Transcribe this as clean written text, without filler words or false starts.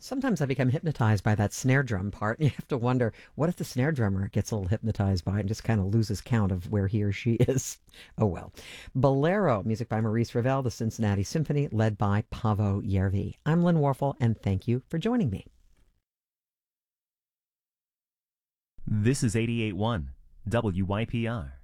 Sometimes I become hypnotized by that snare drum part. You have to wonder, what if the snare drummer gets a little hypnotized by it and just kind of loses count of where he or she is? Oh well. Bolero, music by Maurice Ravel, the Cincinnati Symphony, led by Paavo Järvi. I'm Lynn Warfel, and thank you for joining me. This is 88.1 WYPR.